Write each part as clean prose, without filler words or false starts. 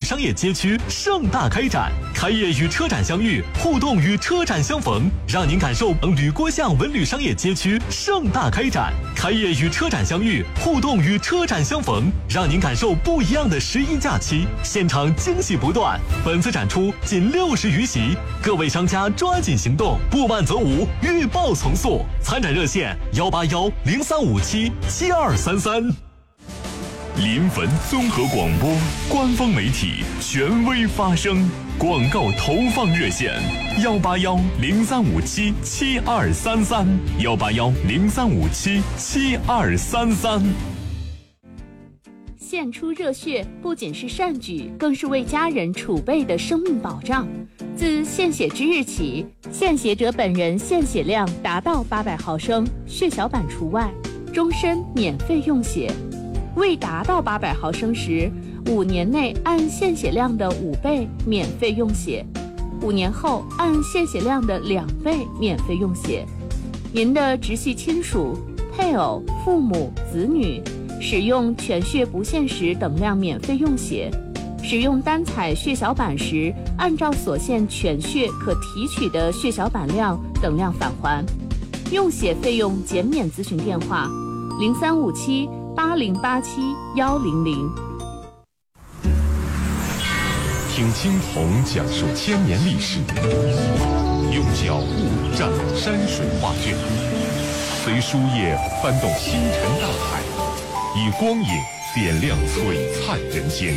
商业街区盛大开展，开业与车展相遇，互动与车展相逢，让您感受旅郭巷文旅商业街区盛大开展，开业与车展相遇，互动与车展相逢，让您感受不一样的11假期，现场惊喜不断。本次展出仅60余席，各位商家抓紧行动，不慢则无，预报从速。参展热线181-0357-7233。 临汾综合广播官方媒体，权威发声。广告投放热线：181-0357-7233，181-0357-7233。 献出热血不仅是善举，更是为家人储备的生命保障。自献血之日起，献血者本人献血量达到800毫升，血小板除外，终身免费用血。未达到800毫升时，5年内按献血量的5倍免费用血，5年后按献血量的2倍免费用血。您的直系亲属、配偶、父母、子女使用全血不限时等量免费用血，使用单采血小板时，按照所限全血可提取的血小板量等量返还。用血费用减免咨询电话：0357-8087-100。 听青铜讲述千年历史，用脚步蘸满山水画卷，随书页翻动星辰大海，以光影点亮璀璨人间。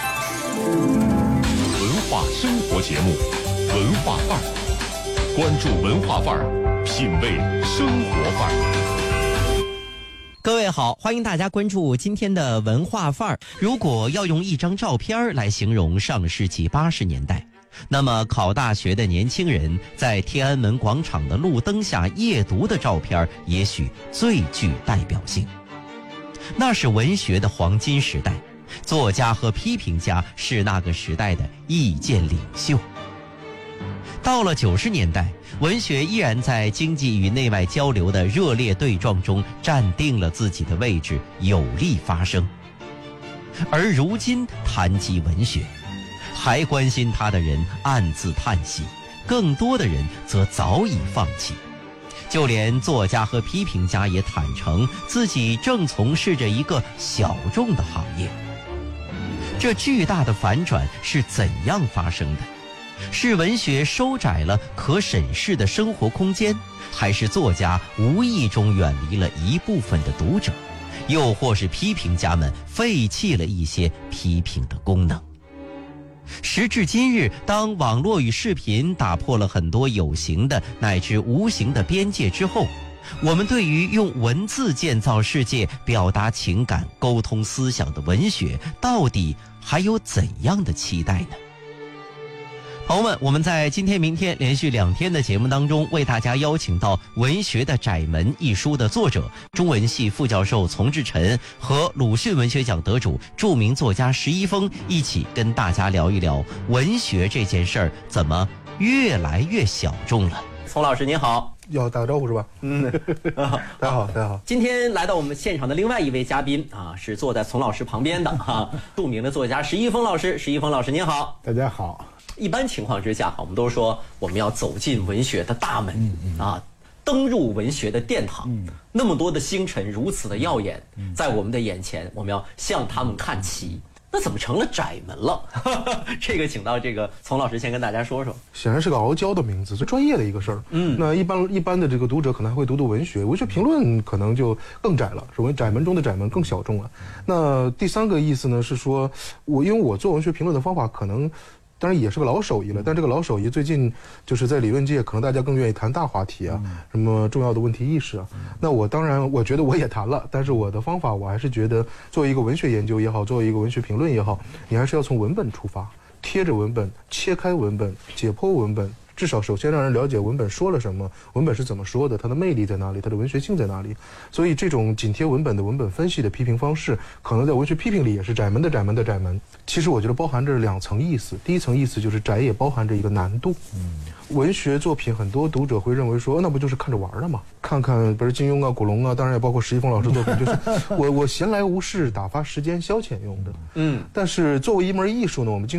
文化生活节目，文化范儿，关注文化范儿，品味生活范儿。 各位好，欢迎大家关注今天的文化范儿。如果要用一张照片来形容上世纪80年代，那么考大学的年轻人在天安门广场的路灯下夜读的照片也许最具代表性。那是文学的黄金时代，作家和批评家是那个时代的意见领袖。到了90年代，文学依然在经济与内外交流的热烈对撞中站定了自己的位置，有力发声。而如今谈及文学，还关心它的人暗自叹息，更多的人则早已放弃。就连作家和批评家也坦诚自己正从事着一个小众的行业。这巨大的反转是怎样发生的？是文学收窄了可审视的生活空间，还是作家无意中远离了一部分的读者，又或是批评家们废弃了一些批评的功能？时至今日，当网络与视频打破了很多有形的乃至无形的边界之后，我们对于用文字建造世界、表达情感、沟通思想的文学，到底还有怎样的期待呢？朋友们，我们在今天、明天连续2天的节目当中，为大家邀请到《文学的窄门》一书的作者、中文系副教授丛志晨和鲁迅文学奖得主、著名作家石一峰一起跟大家聊一聊文学这件事儿怎么越来越小众了。丛老师您好。 要打个招呼是吧？大家好，大家好。 今天来到我们现场的另外一位嘉宾啊，是坐在丛老师旁边的著名的作家石一峰老师。石一峰老师您好。 大家好。 一般情况之下，我们都说我们要走进文学的大门登入文学的殿堂。那么多的星辰如此的耀眼，在我们的眼前，我们要向他们看齐。那怎么成了窄门了？这个请到这个丛老师先跟大家说说。 显然是个傲娇的名字，最专业的一个事儿。那一般的这个读者可能还会读文学，文学评论可能就更窄了，是窄门中的窄门，更小众了。那第三个意思呢是说，因为我做文学评论的方法可能。当然也是个老手艺了，但这个老手艺最近就是在理论界，可能大家更愿意谈大话题啊，什么重要的问题意识啊。那我当然，我觉得我也谈了，但是我的方法，我还是觉得，作为一个文学研究也好，作为一个文学评论也好，你还是要从文本出发，贴着文本，切开文本，解剖文本。至少首先让人了解文本说了什么，文本是怎么说的，它的魅力在哪里，它的文学性在哪里。所以这种紧贴文本的文本分析的批评方式，可能在文学批评里也是窄门的窄门的窄门。其实我觉得包含着2层意思，第一层意思就是窄也包含着一个难度。文学作品很多读者会认为说，那不就是看着玩的吗？看看不是金庸啊、古龙啊，当然也包括石一峰老师作品，就是我闲来无事打发时间消遣用的。但是作为一门艺术呢，我们